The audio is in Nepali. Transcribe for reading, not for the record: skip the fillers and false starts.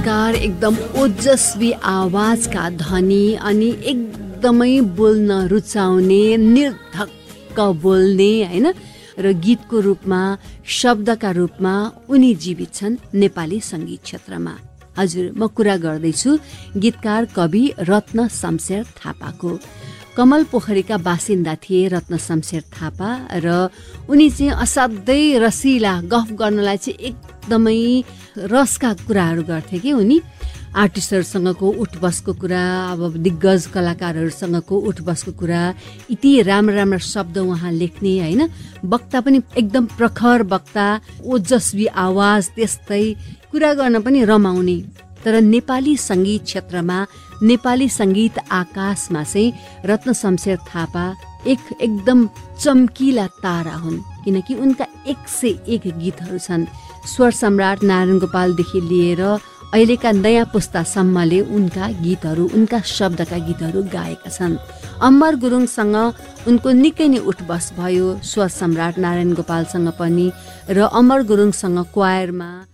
कार एकदम ओजस्वी आवाजका धनी अनि एकदमै बोल्न रुचाउने, निर्धक्क बोल्ने हैन र गीतको रूपमा, शब्दका रूपमा उनी जीवित छन् नेपाली सङ्गीत क्षेत्रमा। हजुर, म कुरा गर्दैछु गीतकार कवि रत्न शमशेर थापाको। कमल पोखरीका बासिन्दा थिए रत्न शमशेर थापा र उनी चाहिँ असाध्यै रसिला, गफ गर्नलाई चाहिँ एकदमै रसका कुराहरू गर्थे कि उनी। आर्टिस्टहरूसँगको उठबसको कुरा, अब दिग्गज कलाकारहरूसँगको उठबसको कुरा, यति राम्रा राम्रा शब्द उहाँ लेख्ने होइन। वक्ता पनि एकदम प्रखर वक्ता, ओजस्वी आवाज, त्यस्तै कुरा गर्न पनि रमाउने। तर नेपाली सङ्गीत क्षेत्रमा, नेपाली सङ्गीत आकाशमा चाहिँ रत्न शमशेर थापा एकदम चम्किला तारा हुन्, किनकि उनका 101 गीतहरू छन्। स्वर सम्राट नारायण गोपालदेखि लिएर अहिलेका नयाँ पुस्तासम्मले उनका गीतहरू, उनका शब्दका गीतहरू गाएका छन्। अमर गुरुङसँग उनको निकै नै उठबस भयो, स्वर सम्राट नारायण गोपालसँग पनि, र अमर गुरुङसँग क्वायरमा